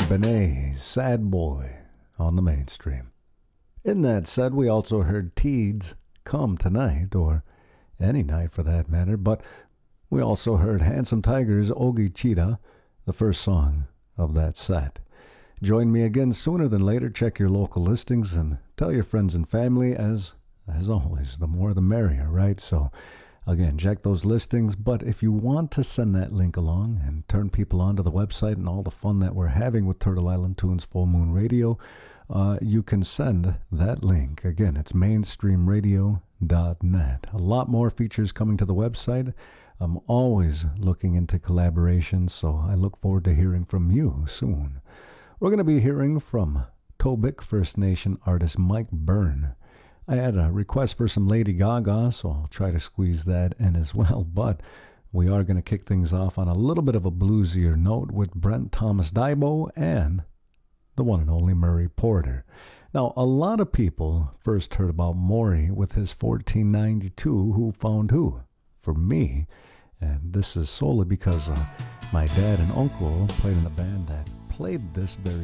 Benet, Sad Boy, on the mainstream. In that set, we also heard Teeds, Come Tonight, or any night for that matter, but we also heard Handsome Tigers, Ogie Cheetah, the first song of that set. Join me again sooner than later. Check your local listings and tell your friends and family. As always, the more the merrier, right? So again, check those listings. But if you want to send that link along and turn people onto the website and all the fun that we're having with Turtle Island Tunes Full Moon Radio, you can send that link. Again, it's mainstreamradio.net. A lot more features coming to the website. I'm always looking into collaborations, so I look forward to hearing from you soon. We're going to be hearing from Tobic First Nation artist Mike Byrne. I had a request for some Lady Gaga, so I'll try to squeeze that in as well. But we are going to kick things off on a little bit of a bluesier note with Brent Thomas Daibo and the one and only Murray Porter. Now, a lot of people first heard about Maury with his 1492 Who Found Who. For me, and this is solely because my dad and uncle played in a band that played this very